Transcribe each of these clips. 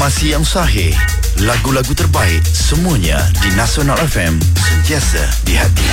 Informasi yang sahih, lagu-lagu terbaik, semuanya di Nasional FM, sentiasa di hati.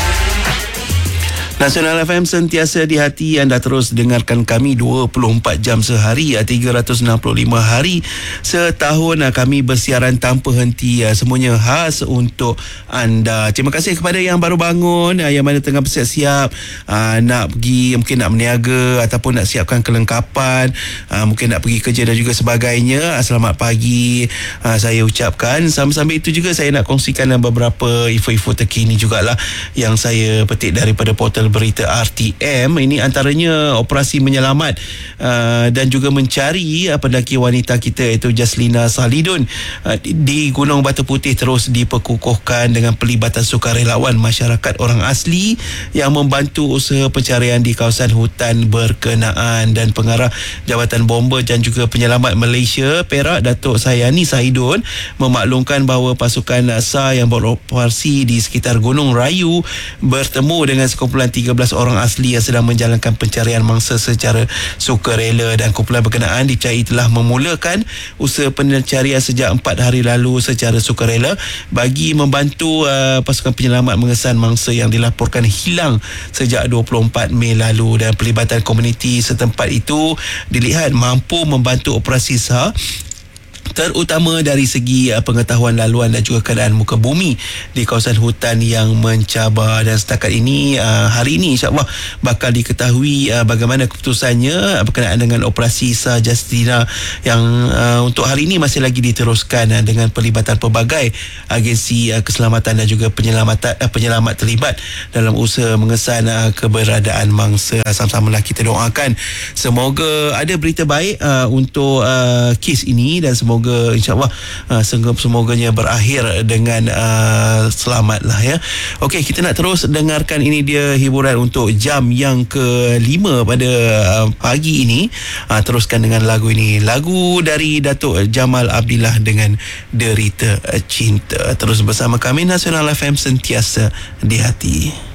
Nasional FM sentiasa di hati. Anda terus dengarkan kami 24 jam sehari, 365 hari setahun. Kami bersiaran tanpa henti, semuanya khas untuk anda. Terima kasih kepada yang baru bangun, yang mana tengah bersiap-siap nak pergi, mungkin nak berniaga ataupun nak siapkan kelengkapan, mungkin nak pergi kerja dan juga sebagainya. Selamat pagi saya ucapkan. Sambil itu juga saya nak kongsikan beberapa info-info terkini jugalah yang saya petik daripada portal berita RTM. Ini antaranya operasi menyelamat dan juga mencari pendaki wanita kita iaitu Jaslina Salidun di Gunung Batu Putih terus diperkukuhkan dengan pelibatan sukarelawan masyarakat orang asli yang membantu usaha pencarian di kawasan hutan berkenaan. Dan Pengarah Jabatan Bomber dan juga Penyelamat Malaysia Perak, Datuk Sayani Sahidun, memaklumkan bahawa pasukan SAR yang beroperasi di sekitar Gunung Rayu bertemu dengan sekumpulan 13 orang asli yang sedang menjalankan pencarian mangsa secara sukarela. Dan kumpulan berkenaan dicari telah memulakan usaha pencarian sejak 4 hari lalu secara sukarela bagi membantu pasukan penyelamat mengesan mangsa yang dilaporkan hilang sejak 24 Mei lalu. Dan pelibatan komuniti setempat itu dilihat mampu membantu operasi SAR, terutama dari segi pengetahuan laluan dan juga keadaan muka bumi di kawasan hutan yang mencabar. Dan setakat ini, hari ini insyaAllah bakal diketahui bagaimana keputusannya berkenaan dengan operasi SAR Jaslina yang untuk hari ini masih lagi diteruskan dengan pelibatan pelbagai agensi keselamatan dan juga penyelamat terlibat dalam usaha mengesan keberadaan mangsa. Sama-samalah kita doakan semoga ada berita baik untuk kes ini dan semoga insyaAllah semoganya berakhir dengan selamat lah ya. Okey, kita nak terus dengarkan, ini dia hiburan untuk jam yang ke-5 pada pagi ini. Teruskan dengan lagu ini, lagu dari Datuk Jamal Abdillah dengan Derita Cinta. Terus bersama kami, Nasional FM sentiasa di hati.